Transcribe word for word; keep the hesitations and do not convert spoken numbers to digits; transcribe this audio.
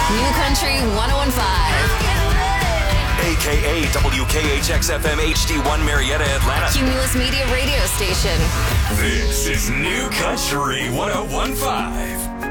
New Country one oh one point five. A K A W K H X F M H D one Marietta, Atlanta. Cumulus Media Radio Station. This is New Country one oh one point five.